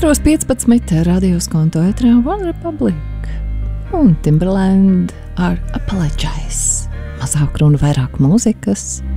4:15 Radio Skonto ētrā One Republic un Timberland ar Apologize. Mazāk runa, vairāk mūzikas.